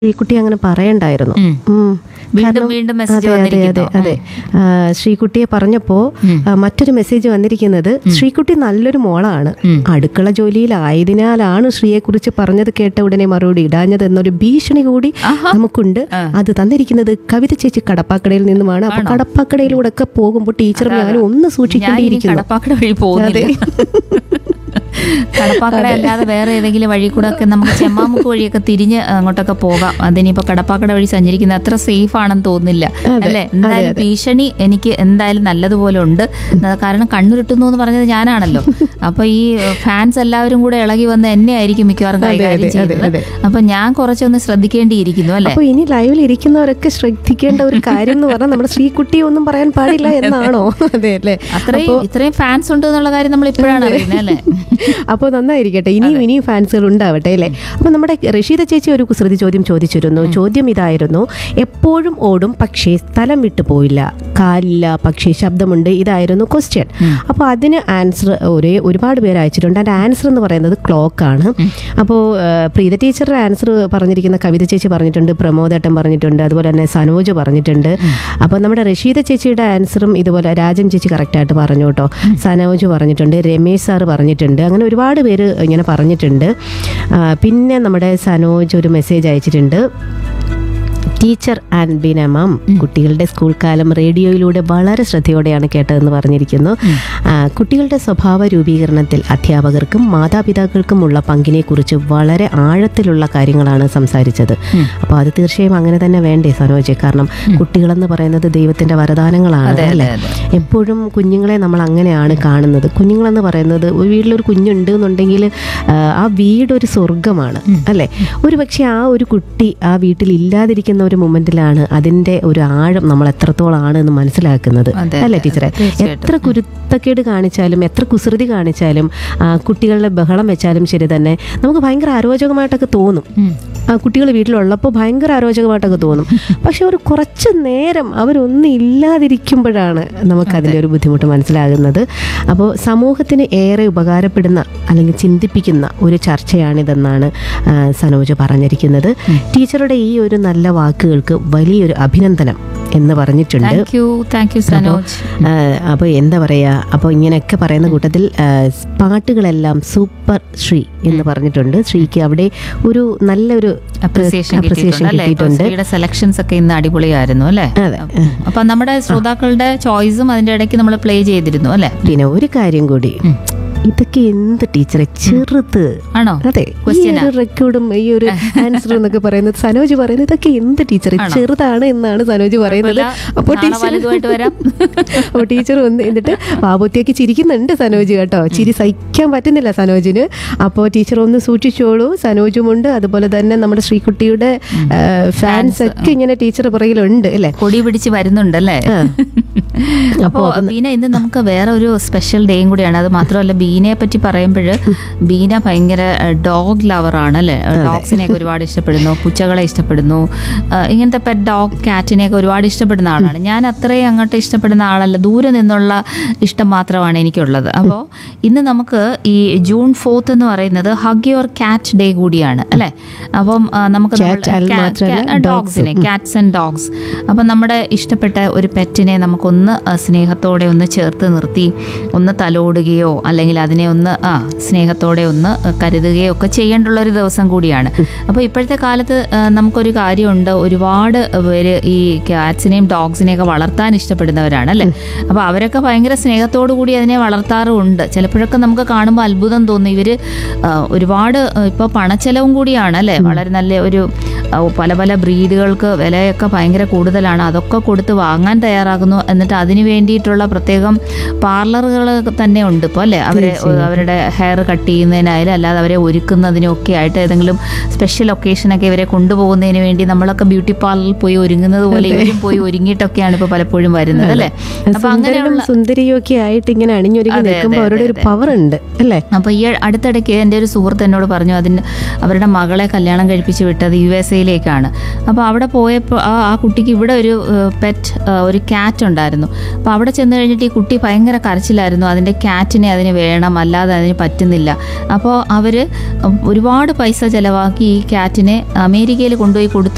ശ്രീകുട്ടി അങ്ങനെ പറയണ്ടായിരുന്നു. വീണ്ടും കാരണം വീണ്ടും മെസ്സേജ് അതെ അതെ അതെ വന്നിരിക്കുന്നു. അതെ ശ്രീകുട്ടിയെ പറഞ്ഞപ്പോ മറ്റൊരു മെസ്സേജ് വന്നിരിക്കുന്നത്, ശ്രീകുട്ടി നല്ലൊരു മോളാണ്, അടുക്കള ജോലിയിലായതിനാലാണ് ശ്രീയെ കുറിച്ച് പറഞ്ഞത് കേട്ട ഉടനെ മറുപടി ഇടാഞ്ഞത് എന്നൊരു ഭീഷണി കൂടി നമുക്കുണ്ട്. അത് തന്നിരിക്കുന്നത് കവിത ചേച്ചി കടപ്പാക്കടയിൽ നിന്നുമാണ്. അപ്പൊ കടപ്പാക്കടയിലൂടെ ഒക്കെ പോകുമ്പോൾ ടീച്ചറും ഞാനും ഒന്ന് ഞാൻ സൂക്ഷിക്കേണ്ടിയിരിക്കുന്നു. കടപ്പാക്കട വഴി പോകുന്നില്ല. കടപ്പാക്കട അല്ലാതെ വേറെ ഏതെങ്കിലും വഴി കൂടെ ഒക്കെ നമുക്ക് ചെമ്മാമുക്ക് വഴിയൊക്കെ തിരിഞ്ഞ് അങ്ങോട്ടൊക്കെ പോകാം. അതിനിപ്പോ കടപ്പാക്കട വഴി സഞ്ചരിക്കുന്നത് അത്ര സേഫ് ആണെന്ന് തോന്നുന്നില്ല, അല്ലെ? എന്തായാലും ഭീഷണി എനിക്ക് എന്തായാലും നല്ലതുപോലെ ഉണ്ട്. കാരണം കണ്ണുരുട്ടുന്നു എന്ന് പറഞ്ഞത് ഞാനാണല്ലോ. അപ്പൊ ഈ ഫാൻസ് എല്ലാവരും കൂടെ ഇളകി വന്ന് എന്നെ ആയിരിക്കും മിക്കവാറും കൈകാര്യം ചെയ്യുന്നത്. അപ്പൊ ഞാൻ കുറച്ചൊന്ന് ശ്രദ്ധിക്കേണ്ടിയിരിക്കുന്നു, അല്ലെ? അപ്പൊ ഇനി ലൈവിൽ ഇരിക്കുന്നവരൊക്കെ ശ്രദ്ധിക്കേണ്ട ഒരു കാര്യം എന്ന് പറഞ്ഞാൽ നമ്മുടെ ശ്രീകുട്ടിയെ ഒന്നും പറയാൻ പാടില്ല എന്നാണോ? അതെ അല്ലേ? ഇത്രയും ഫാൻസ് ഉണ്ട് എന്നുള്ള കാര്യം നമ്മൾ ഇപ്പോഴാണ് അറിയുന്നത്, അല്ലെ? അപ്പോൾ നന്നായിരിക്കട്ടെ, ഇനിയും ഫാൻസുകൾ ഉണ്ടാവട്ടെ, അല്ലേ? അപ്പൊ നമ്മുടെ റഷീദ ചേച്ചി ഒരു കുസൃതി ചോദ്യം ചോദിച്ചിരുന്നു. ചോദ്യം ഇതായിരുന്നു: എപ്പോഴും ഓടും പക്ഷേ സ്ഥലം വിട്ടു പോയില്ല, കാലില്ല പക്ഷേ ശബ്ദമുണ്ട്. ഇതായിരുന്നു ക്വസ്റ്റ്യൻ. അപ്പോൾ അതിന് ആൻസർ ഒരുപാട് പേര് അയച്ചിട്ടുണ്ട്. അതിന്റെ ആൻസർ എന്ന് പറയുന്നത് ക്ലോക്ക് ആണ്. അപ്പോൾ പ്രീത ടീച്ചറുടെ ആൻസർ പറഞ്ഞിരിക്കുന്ന കവിത ചേച്ചി പറഞ്ഞിട്ടുണ്ട്, പ്രമോദേട്ടൻ പറഞ്ഞിട്ടുണ്ട്, അതുപോലെ തന്നെ സനോജ് പറഞ്ഞിട്ടുണ്ട്. അപ്പോൾ നമ്മുടെ റഷീദ ചേച്ചിയുടെ ആൻസറും ഇതുപോലെ രാജൻ ചേച്ചി കറക്റ്റായിട്ട് പറഞ്ഞു കേട്ടോ. സനോജ് പറഞ്ഞിട്ടുണ്ട്, രമേശ് സാർ പറഞ്ഞിട്ടുണ്ട്, അങ്ങനെ ഒരുപാട് പേര് ഇങ്ങനെ പറഞ്ഞിട്ടുണ്ട്. പിന്നെ നമ്മുടെ സനോജ് ഒരു മെസ്സേജ് അയച്ചിട്ടുണ്ട്: ടീച്ചർ ആൻഡ് ബീന മാം കുട്ടികളുടെ സ്കൂൾ കാലം റേഡിയോയിലൂടെ വളരെ ശ്രദ്ധയോടെയാണ് കേട്ടതെന്ന് പറഞ്ഞിരിക്കുന്നു. കുട്ടികളുടെ സ്വഭാവ രൂപീകരണത്തിൽ അധ്യാപകർക്കും മാതാപിതാക്കൾക്കുമുള്ള പങ്കിനെക്കുറിച്ച് വളരെ ആഴത്തിലുള്ള കാര്യങ്ങളാണ് സംസാരിച്ചത്. അപ്പോൾ അത് തീർച്ചയായും അങ്ങനെ തന്നെ വേണ്ടേ സനോജ്? കാരണം കുട്ടികളെന്ന് പറയുന്നത് ദൈവത്തിൻ്റെ വരദാനങ്ങളാണ്, അല്ലേ? എപ്പോഴും കുഞ്ഞുങ്ങളെ നമ്മൾ അങ്ങനെയാണ് കാണുന്നത്. കുഞ്ഞുങ്ങളെന്ന് പറയുന്നത്, ഒരു വീട്ടിലൊരു കുഞ്ഞുണ്ട് എന്നുണ്ടെങ്കിൽ ആ വീടൊരു സ്വർഗമാണ്, അല്ലേ? ഒരു പക്ഷേ ആ ഒരു കുട്ടി ആ വീട്ടിൽ ഇല്ലാതിരിക്കുന്ന ഒരു മൊമെന്റിലാണ് അതിന്റെ ഒരു ആഴം നമ്മൾ എത്രത്തോളാണ് എന്ന് മനസ്സിലാക്കുന്നത്, അല്ലേ ടീച്ചറെ? എത്ര കുരുത്തക്കേട് കാണിച്ചാലും എത്ര കുസൃതി കാണിച്ചാലും കുട്ടികളുടെ ബഹളം വെച്ചാലും ശരി തന്നെ നമുക്ക് ഭയങ്കര അരോചകമായിട്ടൊക്കെ തോന്നും. കുട്ടികൾ വീട്ടിലുള്ളപ്പോൾ ഭയങ്കര അരോചകമായിട്ടൊക്കെ തോന്നും. പക്ഷെ ഒരു കുറച്ച് നേരം അവരൊന്നും ഇല്ലാതിരിക്കുമ്പോഴാണ് നമുക്കതിൻ്റെ ഒരു ബുദ്ധിമുട്ട് മനസ്സിലാകുന്നത്. അപ്പോൾ സമൂഹത്തിന് ഏറെ ഉപകാരപ്പെടുന്ന അല്ലെങ്കിൽ ചിന്തിപ്പിക്കുന്ന ഒരു ചർച്ചയാണിതെന്നാണ് സനോജ് പറഞ്ഞിരിക്കുന്നത്. ടീച്ചറുടെ ഈ ഒരു നല്ല വാക്കുകൾക്ക് വലിയൊരു അഭിനന്ദനം എന്ന് പറഞ്ഞിട്ടുണ്ട്. അപ്പോൾ എന്താ പറയുക, അപ്പോൾ ഇങ്ങനെയൊക്കെ പറയുന്ന കൂട്ടത്തിൽ പാട്ടുകളെല്ലാം സൂപ്പർ ശ്രീ എന്ന് പറഞ്ഞിട്ടുണ്ട്. ശ്രീക്ക് അവിടെ ഒരു നല്ലൊരു അപ്രിസിയേഷൻ കിട്ടിയിട്ടുണ്ട്. സെലക്ഷൻസ് ഒക്കെ ഇന്ന് അടിപൊളിയായിരുന്നു, അല്ലേ? അപ്പൊ നമ്മുടെ ശ്രോതാക്കളുടെ ചോയ്സും അതിന്റെ ഇടയ്ക്ക് നമ്മൾ പ്ലേ ചെയ്തിരുന്നു, അല്ലെ? പിന്നെ ഒരു കാര്യം കൂടി, ഇതൊക്കെ എന്ത് ടീച്ചറെ ചെറുത് ആണോ? അതെ, ഈ ഒരു റെക്കോർഡും ഈ ഒരു ആൻസറും എന്നൊക്കെ പറയുന്നത് സനോജ് പറയുന്നത് ഇതൊക്കെ എന്ത് ടീച്ചറെ ചെറുതാണ് എന്നാണ് സനോജ് പറയുന്നത്. അപ്പോൾ ടീച്ചർ ഒന്ന് എന്നിട്ട് ബാബുത്തേക്ക് ചിരിക്കുന്നുണ്ട് സനോജ് കേട്ടോ. ചിരി സഹിക്കാൻ പറ്റുന്നില്ല സനോജിന്. അപ്പോൾ ടീച്ചർ ഒന്ന് സൂക്ഷിച്ചോളൂ. സനോജുമുണ്ട്, അതുപോലെ തന്നെ നമ്മുടെ ശ്രീകുട്ടിയുടെ ഫാൻസ് ഒക്കെ ഇങ്ങനെ ടീച്ചർ പുറകിലുണ്ട്, അല്ലേ? കൊടി പിടിച്ച് വരുന്നുണ്ടല്ലേ? അപ്പോൾ ബീന, ഇന്ന് നമുക്ക് വേറെ ഒരു സ്പെഷ്യൽ ഡേയും കൂടിയാണ്. അത് മാത്രമല്ല, ബീനയെ പറ്റി പറയുമ്പോൾ ബീന ഭയങ്കര ഡോഗ് ലവറാണ്, അല്ലേ? ഡോഗ്സിനെയൊക്കെ ഒരുപാട് ഇഷ്ടപ്പെടുന്നു, പൂച്ചകളെ ഇഷ്ടപ്പെടുന്നു, ഇങ്ങനത്തെ പെറ്റ് ഡോഗ് കാറ്റിനെയൊക്കെ ഒരുപാട് ഇഷ്ടപ്പെടുന്ന ആളാണ്. ഞാൻ അത്രയും അങ്ങോട്ട് ഇഷ്ടപ്പെടുന്ന ആളല്ല, ദൂരെ നിന്നുള്ള ഇഷ്ടം മാത്രമാണ് എനിക്കുള്ളത്. അപ്പോൾ ഇന്ന് നമുക്ക് ഈ ജൂൺ 4 എന്ന് പറയുന്നത് ഹഗ് യുവർ കാറ്റ് ഡേ കൂടിയാണ്, അല്ലേ? അപ്പം നമുക്ക് ഡോഗ്സിനെ, കാറ്റ്സ് ആൻഡ് ഡോഗ്സ്, അപ്പം നമ്മുടെ ഇഷ്ടപ്പെട്ട ഒരു പെറ്റിനെ നമുക്കൊന്ന് സ്നേഹത്തോടെ ഒന്ന് ചേർത്ത് നിർത്തി ഒന്ന് തലോടുകയോ അല്ലെങ്കിൽ അതിനെ ഒന്ന് സ്നേഹത്തോടെ ഒന്ന് കരുതുകയോ ഒക്കെ ചെയ്യേണ്ടുള്ള ഒരു ദിവസം കൂടിയാണ്. അപ്പോൾ ഇപ്പോഴത്തെ കാലത്ത് നമുക്കൊരു കാര്യമുണ്ട്, ഒരുപാട് പേര് ഈ കാറ്റ്സിനെയും ഡോഗ്സിനെയൊക്കെ വളർത്താൻ ഇഷ്ടപ്പെടുന്നവരാണ്, അല്ലേ? അപ്പോൾ അവരൊക്കെ ഭയങ്കര സ്നേഹത്തോടു കൂടി അതിനെ വളർത്താറുമുണ്ട്. ചിലപ്പോഴൊക്കെ നമുക്ക് കാണുമ്പോൾ അത്ഭുതം തോന്നും. ഇവർ ഒരുപാട് ഇപ്പോൾ പണച്ചെലവും കൂടിയാണ്, അല്ലേ? വളരെ നല്ല ഒരു പല പല ബ്രീഡുകൾക്ക് വിലയൊക്കെ ഭയങ്കര കൂടുതലാണ്. അതൊക്കെ കൊടുത്ത് വാങ്ങാൻ തയ്യാറാകുന്നു. എന്നിട്ട് അതിന് വേണ്ടിയിട്ടുള്ള പ്രത്യേകം പാർലറുകൾ തന്നെ ഉണ്ട് ഇപ്പോൾ, അല്ലേ? അവരുടെ ഹെയർ കട്ട് ചെയ്യുന്നതിനായാലും അല്ലാതെ അവരെ ഒരുക്കുന്നതിനൊക്കെ ആയിട്ട് ഏതെങ്കിലും സ്പെഷ്യൽ ഒക്കേഷനൊക്കെ ഇവരെ കൊണ്ടുപോകുന്നതിന് വേണ്ടി നമ്മളൊക്കെ ബ്യൂട്ടി പാർലറിൽ പോയി ഒരുങ്ങുന്നത് പോലെ ഇവരും പോയി ഒരുങ്ങിയിട്ടൊക്കെയാണ് ഇപ്പോൾ പലപ്പോഴും വരുന്നത്, അല്ലേ? അപ്പൊ അങ്ങനെയുള്ള സുന്ദരിയൊക്കെ ആയിട്ട് ഇങ്ങനെ അണിഞ്ഞൊരുങ്ങി നിൽക്കുമ്പോൾ അവരുടെ ഒരു പവർ ഉണ്ട്, അല്ലേ? അപ്പോൾ ഈ അടുത്തിടയ്ക്ക് എൻ്റെ ഒരു സുഹൃത്ത് എന്നോട് പറഞ്ഞു, അവരുടെ മകളെ കല്യാണം കഴിപ്പിച്ച് വിട്ടത് USA-ലേക്കാണ്. അപ്പോൾ അവിടെ പോയപ്പോൾ ആ കുട്ടിക്ക് ഇവിടെ ഒരു പെറ്റ് ഒരു ക്യാറ്റ് ഉണ്ടായിരുന്നു. അപ്പോൾ അവിടെ ചെന്ന് കഴിഞ്ഞിട്ട് ഈ കുട്ടി ഭയങ്കര കരച്ചിലായിരുന്നു. അതിൻ്റെ ക്യാറ്റിനെ അതിന് വേണം, അല്ലാതെ അതിന് പറ്റുന്നില്ല. അപ്പോൾ അവർ ഒരുപാട് പൈസ ചിലവാക്കി ഈ ക്യാറ്റിനെ അമേരിക്കയിൽ കൊണ്ടുപോയി കൊടുത്തു